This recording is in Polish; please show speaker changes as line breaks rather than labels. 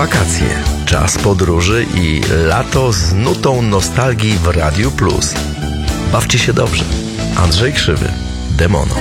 wakacje, czas podróży i lato z nutą nostalgii w Radiu Plus. Bawcie się dobrze. Andrzej Krzywy, Demono.